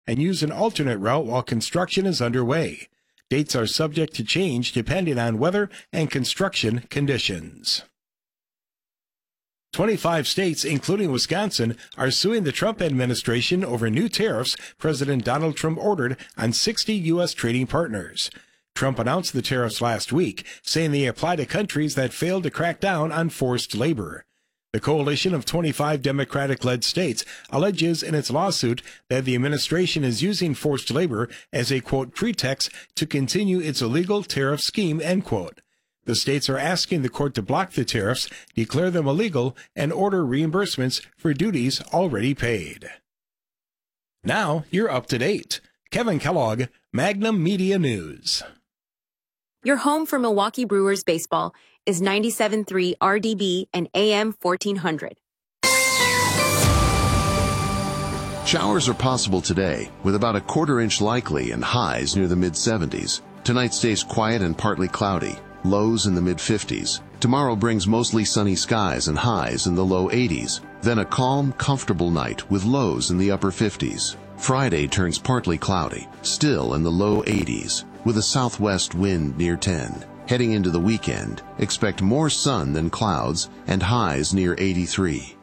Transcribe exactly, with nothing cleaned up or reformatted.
and use an alternate route while construction is underway. Dates are subject to change depending on weather and construction conditions. twenty-five states, including Wisconsin, are suing the Trump administration over new tariffs President Donald Trump ordered on sixty U S trading partners. Trump announced the tariffs last week, saying they apply to countries that failed to crack down on forced labor. The coalition of twenty-five Democratic-led states alleges in its lawsuit that the administration is using forced labor as a, quote, pretext to continue its illegal tariff scheme, end quote. The states are asking the court to block the tariffs, declare them illegal, and order reimbursements for duties already paid. Now you're up to date. Kevin Kellogg, Magnum Media News. Your home for Milwaukee Brewers baseball is ninety-seven point three R D B and A M fourteen hundred. Showers are possible today, with about a quarter inch likely and highs near the mid seventies. Tonight stays quiet and partly cloudy, lows in the mid fifties. Tomorrow brings mostly sunny skies and highs in the low eighties. Then a calm, comfortable night with lows in the upper fifties. Friday turns partly cloudy, still in the low eighties, with a southwest wind near ten. Heading into the weekend, expect more sun than clouds and highs near eighty-three.